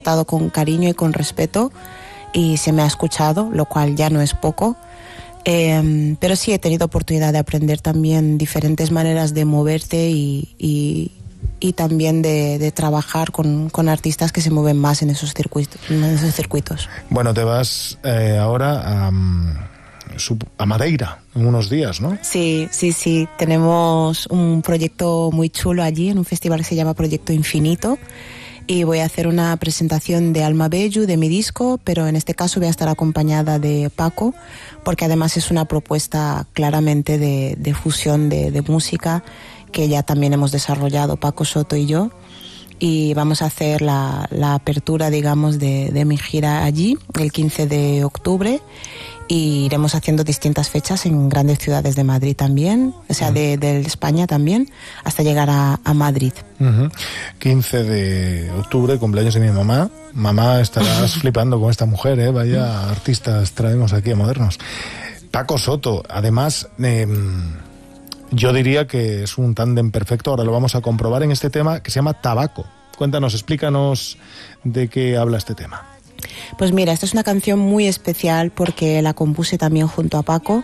tratado con cariño y con respeto y se me ha escuchado, lo cual ya no es poco. Pero sí he tenido oportunidad de aprender también diferentes maneras de moverte y también de trabajar con artistas que se mueven más en esos circuitos. Bueno, te vas ahora a Madeira en unos días, ¿no? Sí. Tenemos un proyecto muy chulo allí, en un festival que se llama Proyecto Infinito. Y voy a hacer una presentación de Alma Bellu, de mi disco, pero en este caso voy a estar acompañada de Paco, porque además es una propuesta claramente de fusión de música que ya también hemos desarrollado Paco Soto y yo. Y vamos a hacer la apertura, digamos, de mi gira allí, el 15 de octubre. Y iremos haciendo distintas fechas en grandes ciudades de Madrid también, o sea, de España también, hasta llegar a Madrid. 15 de octubre, cumpleaños de mi mamá. Mamá, estarás flipando con esta mujer, ¿eh? Vaya artistas traemos aquí a Modernos. Paco Soto, además, yo diría que es un tándem perfecto, ahora lo vamos a comprobar en este tema que se llama Tabaco. Cuéntanos, explícanos de qué habla este tema. Pues mira, esta es una canción muy especial porque la compuse también junto a Paco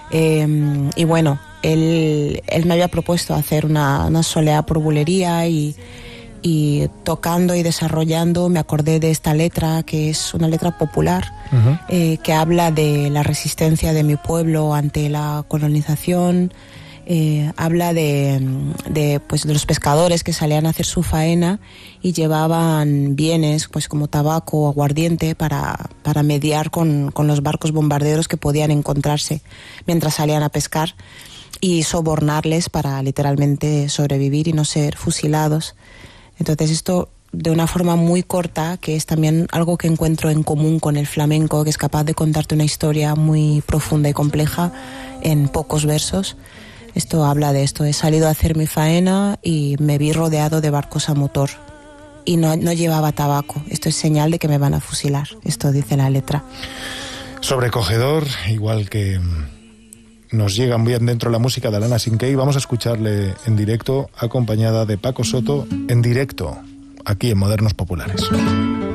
y bueno, él me había propuesto hacer una soleá por bulería y tocando y desarrollando me acordé de esta letra que es una letra popular que habla de la resistencia de mi pueblo ante la colonización. Habla de los pescadores que salían a hacer su faena y llevaban bienes pues como tabaco o aguardiente para mediar con los barcos bombarderos que podían encontrarse mientras salían a pescar y sobornarles para literalmente sobrevivir y no ser fusilados. Entonces esto de una forma muy corta, que es también algo que encuentro en común con el flamenco, que es capaz de contarte una historia muy profunda y compleja en pocos versos. Esto habla de esto, he salido a hacer mi faena y me vi rodeado de barcos a motor y no llevaba tabaco. Esto es señal de que me van a fusilar, esto dice la letra. Sobrecogedor, igual que nos llega muy dentro la música de Alana Sinkey. Vamos a escucharle en directo, acompañada de Paco Soto, en directo, aquí en Modernos Populares.